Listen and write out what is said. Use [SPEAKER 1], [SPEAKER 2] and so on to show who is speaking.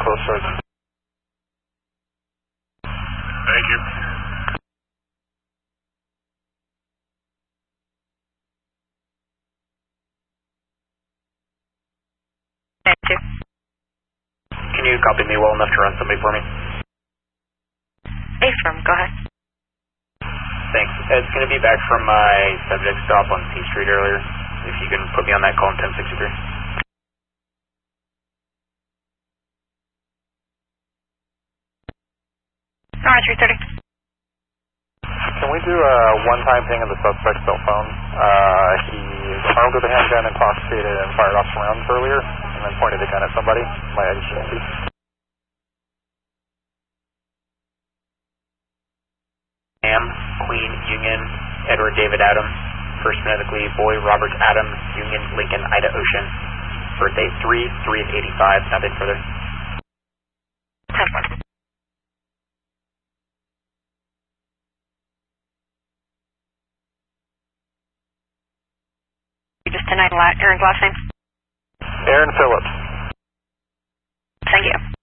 [SPEAKER 1] close Sergeant.
[SPEAKER 2] Thank you.
[SPEAKER 3] Thank you.
[SPEAKER 4] Can you copy me well enough to run somebody for me?
[SPEAKER 3] Affirm, go ahead.
[SPEAKER 4] Thanks. It's going to be back from my subject stop on C Street earlier. If you can put me on that call in 1063.
[SPEAKER 3] Alright, 330.
[SPEAKER 1] Can we do a one-time thing on the suspect's cell phone? He was armed with a handgun, intoxicated, and fired off some rounds earlier, and then pointed a gun at somebody. My agency.
[SPEAKER 4] Queen, Union, Edward David Adams, first phonetically boy Robert Adams, Union, Lincoln, Ida Ocean, birthday 3/3/85, nothing further.
[SPEAKER 3] 10-1. You just denied Aaron's last name?
[SPEAKER 1] Aaron Phillips.
[SPEAKER 3] Thank you.